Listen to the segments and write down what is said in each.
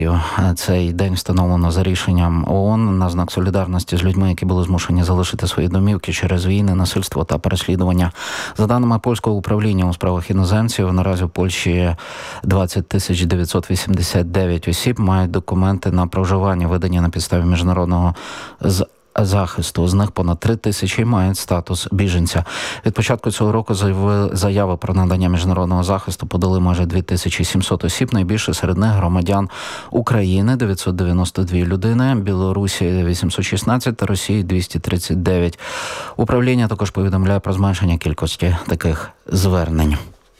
Цей день встановлено за рішенням ООН на знак солідарності з людьми, які були змушені залишити свої домівки через війни, насильство та переслідування. За даними польського управління у справах іноземців, наразі в Польщі 20 989 осіб мають документи на проживання, видані на підставі міжнародного захисту. З них понад 3 тисячі мають статус біженця. Від початку цього року заяви про надання міжнародного захисту подали майже 2700 осіб. Найбільше серед них громадян України – 992 людини, Білорусі – 816 та Росії – 239. Управління також повідомляє про зменшення кількості таких звернень.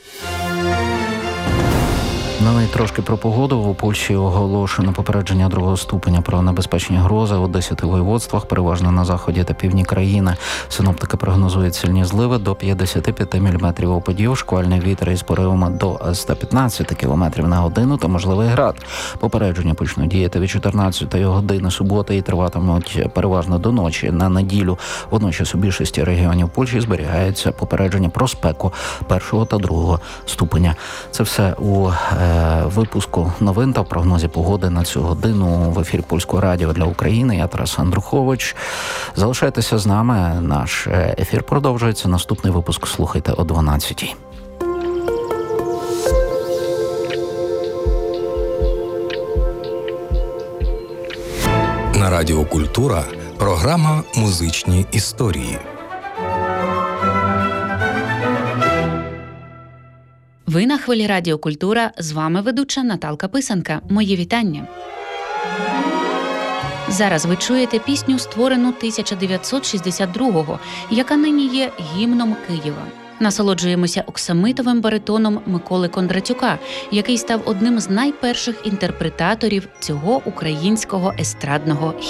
Ну і трошки про погоду. У Польщі оголошено попередження 2-го ступеня про небезпечні грози у 10 воєводствах, переважно на заході та півдні країни. Синоптики прогнозують сильні зливи до 55 мм опадів, шквальний вітер із поривами до 115 км на годину та можливий град. Попередження почнуть діяти від 14 години суботи і триватимуть переважно до ночі. На неділю водночас у більшості регіонів Польщі зберігається попередження про спеку 1-го та 2-го ступеня. Це все у випуску новин та прогнозі погоди на цю годину в ефірі Польського радіо для України. Я Тарас Андрухович. Залишайтеся з нами. Наш ефір продовжується. Наступний випуск слухайте о 12-й. На Радіо Культура програма «Музичні історії». Ви на хвилі Радіо Культура, з вами ведуча Наталка Писанка. Мої вітання. Зараз ви чуєте пісню, створену 1962-го, яка нині є гімном Києва. Насолоджуємося оксамитовим баритоном Миколи Кондратюка, який став одним з найперших інтерпретаторів цього українського естрадного